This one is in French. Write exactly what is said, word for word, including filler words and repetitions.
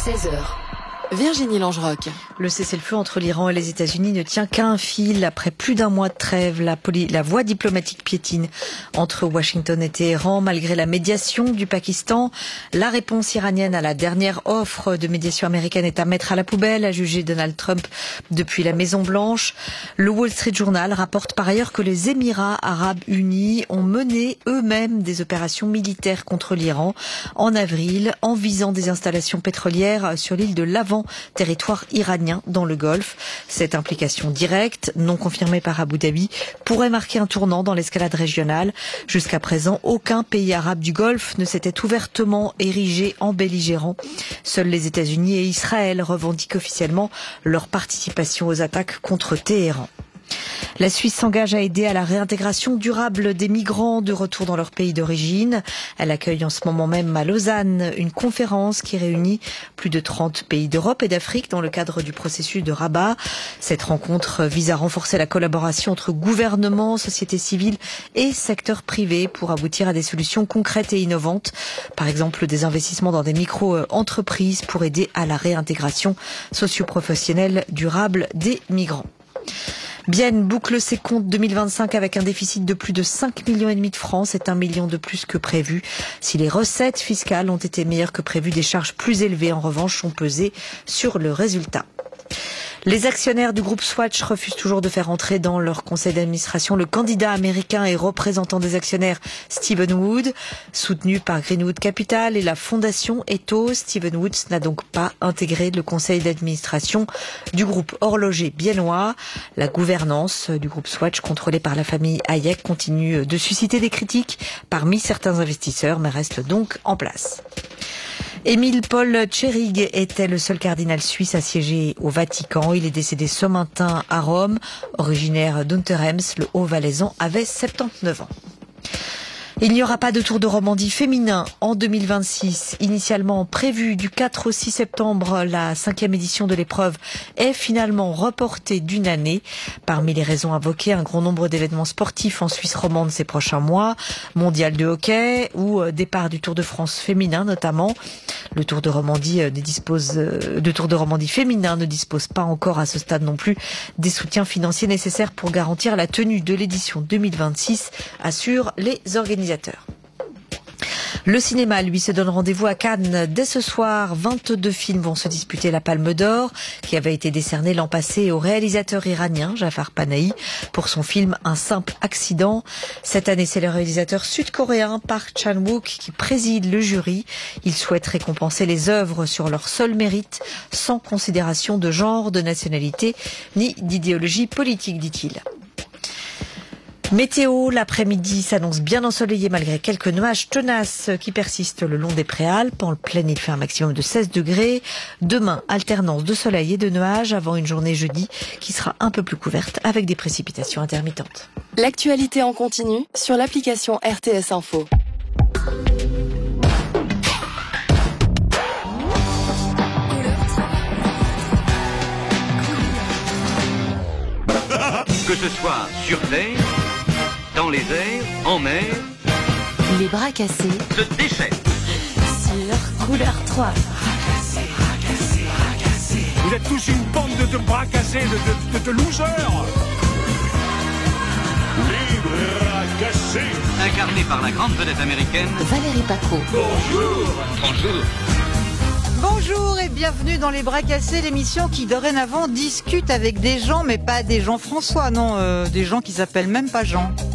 seize heures. Virginie Langeroc. Le cessez-le-feu entre l'Iran et les États-Unis ne tient qu'à un fil. Après plus d'un mois de trêve, la, poli- la voie diplomatique piétine entre Washington et Téhéran, malgré la médiation du Pakistan. La réponse iranienne à la dernière offre de médiation américaine est à mettre à la poubelle, a jugé Donald Trump depuis la Maison-Blanche. Le Wall Street Journal rapporte par ailleurs que les Émirats arabes unis ont mené eux-mêmes des opérations militaires contre l'Iran en avril, en visant des installations pétrolières sur l'île de Lavant, territoire iranien dans le Golfe. Cette implication directe, non confirmée par Abu Dhabi, pourrait marquer un tournant dans l'escalade régionale. Jusqu'à présent, aucun pays arabe du Golfe ne s'était ouvertement érigé en belligérant. Seuls les États-Unis et Israël revendiquent officiellement leur participation aux attaques contre Téhéran. La Suisse s'engage à aider à la réintégration durable des migrants de retour dans leur pays d'origine. Elle accueille en ce moment même à Lausanne une conférence qui réunit plus de trente pays d'Europe et d'Afrique dans le cadre du processus de Rabat. Cette rencontre vise à renforcer la collaboration entre gouvernements, société civile et secteur privé pour aboutir à des solutions concrètes et innovantes. Par exemple, des investissements dans des micro-entreprises pour aider à la réintégration socio-professionnelle durable des migrants. Bienne boucle ses comptes deux mille vingt-cinq avec un déficit de plus de cinq millions et demi de francs. C'est un million de plus que prévu. Si les recettes fiscales ont été meilleures que prévu, des charges plus élevées, en revanche, ont pesé sur le résultat. Les actionnaires du groupe Swatch refusent toujours de faire entrer dans leur conseil d'administration le candidat américain et représentant des actionnaires Stephen Wood. Soutenu par Greenwood Capital et la fondation Ethos, Stephen Woods n'a donc pas intégré le conseil d'administration du groupe horloger biennois. La gouvernance du groupe Swatch, contrôlée par la famille Hayek, continue de susciter des critiques parmi certains investisseurs, mais reste donc en place. Émile Paul Tschering était le seul cardinal suisse à siéger au Vatican. Il est décédé ce matin à Rome. Originaire d'Unterhems, le Haut-Valaisan avait soixante-dix-neuf ans. Il n'y aura pas de Tour de Romandie féminin en deux mille vingt-six. Initialement prévu du quatre au six septembre, la cinquième édition de l'épreuve est finalement reportée d'une année. Parmi les raisons invoquées, un grand nombre d'événements sportifs en Suisse romande ces prochains mois. Mondial de hockey ou départ du Tour de France féminin notamment. Le Tour de Romandie ne dispose, de Tour de Romandie féminin ne dispose pas encore à ce stade non plus des soutiens financiers nécessaires pour garantir la tenue de l'édition deux mille vingt-six, assurent les organisateurs. Le cinéma, lui, se donne rendez-vous à Cannes dès ce soir. vingt-deux films vont se disputer la Palme d'Or, qui avait été décernée l'an passé au réalisateur iranien Jafar Panahi pour son film Un simple accident. Cette année, c'est le réalisateur sud-coréen Park Chan-wook qui préside le jury. Il souhaite récompenser les œuvres sur leur seul mérite, sans considération de genre, de nationalité, ni d'idéologie politique, dit-il. Météo, l'après-midi s'annonce bien ensoleillé malgré quelques nuages tenaces qui persistent le long des Préalpes. En pleine, il fait un maximum de seize degrés. Demain, alternance de soleil et de nuages avant une journée jeudi qui sera un peu plus couverte avec des précipitations intermittentes. L'actualité en continu sur l'application R T S Info. Que ce soit sur terre, dans les airs, en mer, Les bras cassés se déchaîne. sur Couleur trois. Vous êtes tous une bande de, de bras cassés, de, de, de, de losers. Les bras cassés. Incarné par la grande vedette américaine. Valérie Paco. Bonjour. Bonjour. Bonjour et bienvenue dans Les Bras Cassés, l'émission qui dorénavant discute avec des gens, mais pas des Jean-François, non, euh, des gens qui s'appellent même pas Jean.